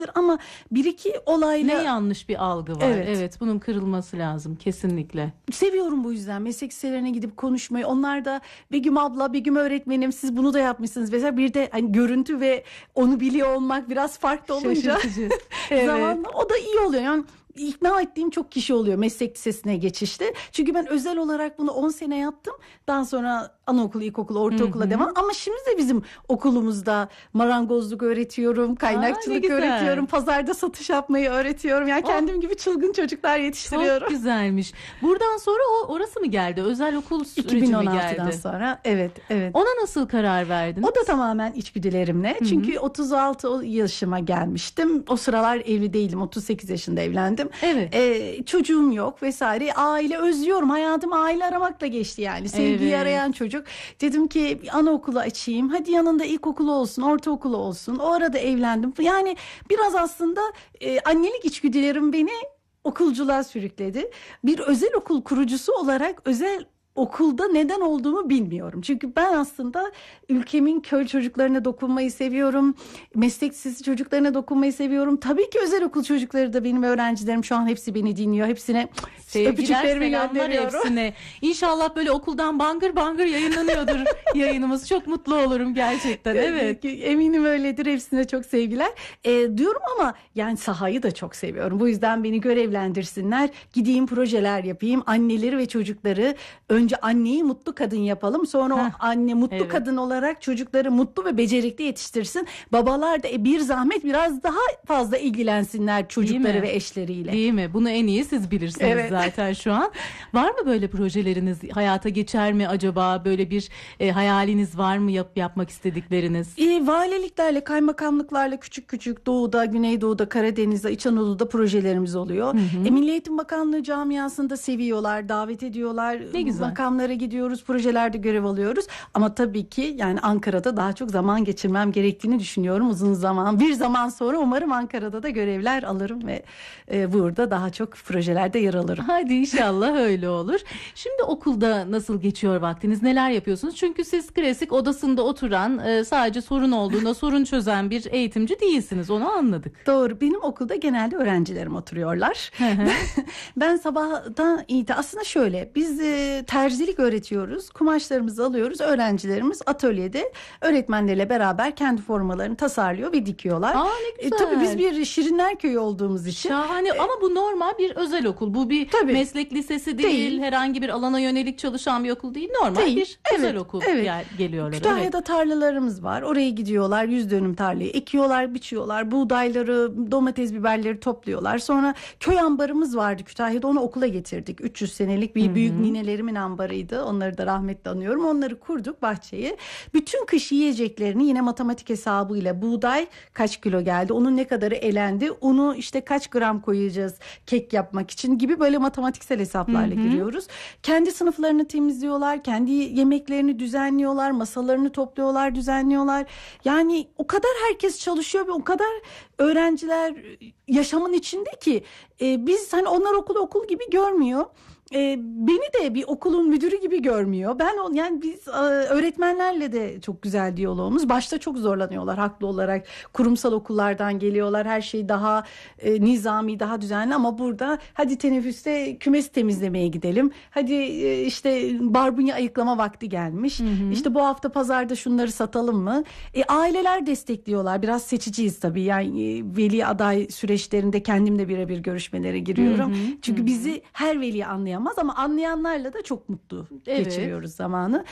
ama bir iki olayla... Ne yanlış bir algı var. Evet, bunun kırılması lazım kesinlikle. Seviyorum bu yüzden meslek liselerine gidip konuşmayı. Onlar da Begüm abla, Begüm öğretmenim siz bunu da yapmışsınız. Mesela bir de hani görüntü ve onu biliyor olmak biraz farklı olunca zamanla o da iyi oluyor. Yani ikna ettiğim çok kişi oluyor meslek lisesine geçişte. Çünkü ben özel olarak bunu 10 sene yaptım. Daha sonra anaokulu, ilkokulu, ortaokula devam. Ama şimdi de bizim okulumuzda marangozluk öğretiyorum, kaynakçılık öğretiyorum, pazarda satış yapmayı öğretiyorum. Yani kendim gibi çılgın çocuklar yetiştiriyorum. Çok güzelmiş. Buradan sonra orası mı geldi? Özel okul süreci mi geldi? 2016'dan sonra evet. Ona nasıl karar verdiniz? O da tamamen içgüdülerimle. Çünkü 36 yaşıma gelmiştim. O sıralar evli değilim. 38 yaşında evlendim. Evet. Çocuğum yok vesaire. Aile özlüyorum. Hayatım aile aramakla geçti yani. Sevgiyi arayan çocuk. Dedim ki anaokulu açayım. Hadi yanında ilkokulu olsun, ortaokulu olsun. O arada evlendim. Yani biraz aslında annelik içgüdülerim beni okulculuğa sürükledi. Bir özel okul kurucusu olarak özel okulda neden olduğumu bilmiyorum. Çünkü ben aslında ülkemin köy çocuklarına dokunmayı seviyorum. Meslek lisesi çocuklarına dokunmayı seviyorum. Tabii ki özel okul çocukları da benim öğrencilerim. Şu an hepsi beni dinliyor. Hepsine öpücüklerimi gönderiyorum. Hepsine. İnşallah böyle okuldan bangır bangır yayınlanıyordur yayınımız. Çok mutlu olurum gerçekten. Evet. Eminim öyledir. Hepsine çok sevgiler. Diyorum ama yani sahayı da çok seviyorum. Bu yüzden beni görevlendirsinler. Gideyim projeler yapayım. Anneleri ve çocukları önce anneyi mutlu kadın yapalım. Sonra o anne mutlu kadın olarak çocukları mutlu ve becerikli yetiştirsin. Babalar da bir zahmet biraz daha fazla ilgilensinler çocukları ve eşleriyle. Değil mi? Bunu en iyi siz bilirsiniz zaten şu an. Var mı böyle projeleriniz? Hayata geçer mi acaba? Böyle bir hayaliniz var mı yapmak istedikleriniz? Valiliklerle, kaymakamlıklarla küçük küçük Doğu'da, Güneydoğu'da, Karadeniz'de, İç Anadolu'da projelerimiz oluyor. Milli Eğitim Bakanlığı camiasında seviyorlar, davet ediyorlar. Ne güzel. Makamlara gidiyoruz, projelerde görev alıyoruz. Ama tabii ki yani Ankara'da daha çok zaman geçirmem gerektiğini düşünüyorum uzun zaman. Bir zaman sonra umarım Ankara'da da görevler alırım ve burada daha çok projelerde yer alırım. Hadi inşallah öyle olur. Şimdi okulda nasıl geçiyor vaktiniz? Neler yapıyorsunuz? Çünkü siz klasik odasında oturan, sadece sorun olduğunda sorun çözen bir eğitimci değilsiniz. Onu anladık. Doğru. Benim okulda genelde öğrencilerim oturuyorlar. Ben sabahtan aslında şöyle biz terzilik öğretiyoruz. Kumaşlarımızı alıyoruz. Öğrencilerimiz atölyede öğretmenlerle beraber kendi formalarını tasarlıyor ve dikiyorlar. Ne güzel. Tabii biz bir Şirinler Köyü olduğumuz için. Şahane ama bu normal bir özel okul. Bu bir meslek lisesi değil. Herhangi bir alana yönelik çalışan bir okul değil. Normal bir özel okul geliyorlar. Kütahya'da tarlalarımız var. Oraya gidiyorlar. 100 dönüm tarlayı ekiyorlar, biçiyorlar. Buğdayları, domates, biberleri topluyorlar. Sonra köy ambarımız vardı Kütahya'da. Onu okula getirdik. 300 senelik bir büyük ninelerimin ambarıydı. Onları da rahmetle anıyorum. Onları kurduk bahçeyi. Bütün kış yiyeceklerini yine matematik hesabıyla buğday kaç kilo geldi, onun ne kadarı elendi, unu işte kaç gram koyacağız kek yapmak için gibi böyle matematiksel hesaplarla giriyoruz. Kendi sınıflarını temizliyorlar, kendi yemeklerini düzenliyorlar, masalarını topluyorlar, düzenliyorlar. Yani o kadar herkes çalışıyor ve o kadar öğrenciler yaşamın içinde ki biz hani onlar okul gibi görmüyor. Beni de bir okulun müdürü gibi görmüyor. Yani biz öğretmenlerle de çok güzel diyalogumuz. Başta çok zorlanıyorlar haklı olarak. Kurumsal okullardan geliyorlar. Her şey daha nizami, daha düzenli ama burada hadi teneffüste kümesi temizlemeye gidelim. Hadi işte barbunya ayıklama vakti gelmiş. İşte bu hafta pazarda şunları satalım mı? Aileler destekliyorlar. Biraz seçiciyiz tabii. Yani veli aday süreçlerinde kendim de birebir görüşmelere giriyorum. Çünkü bizi her veli anlayamaz ama anlayanlarla da çok mutlu geçiriyoruz zamanı.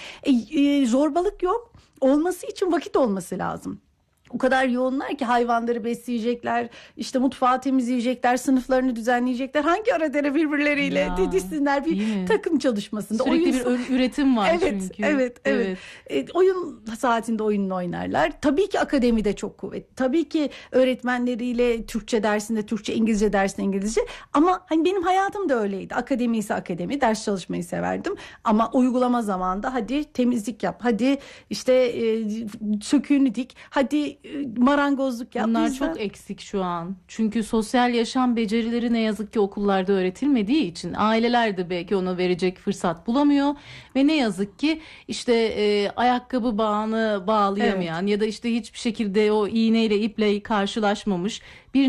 Zorbalık yok. Olması için vakit olması lazım. O kadar yoğunlar ki hayvanları besleyecekler, işte mutfağı temizleyecekler, sınıflarını düzenleyecekler. Hangi arada birbirleriyle didişsinler bir takım çalışmasında. Sürekli bir üretim var çünkü. Evet. Oyun saatinde oyununu oynarlar. Tabii ki akademide çok kuvvetli. Tabii ki öğretmenleriyle Türkçe dersinde Türkçe, İngilizce dersinde İngilizce. Ama hani benim hayatım da öyleydi. Akademi ise akademi, ders çalışmayı severdim. Ama uygulama zamanında hadi temizlik yap, hadi işte söküğünü dik, hadi marangozluk yap. Bunlar Bizden- çok eksik şu an. Çünkü sosyal yaşam becerileri ne yazık ki okullarda öğretilmediği için aileler de belki ona verecek fırsat bulamıyor ve ne yazık ki işte ayakkabı bağını bağlayamayan ya da işte hiçbir şekilde o iğneyle iple karşılaşmamış bir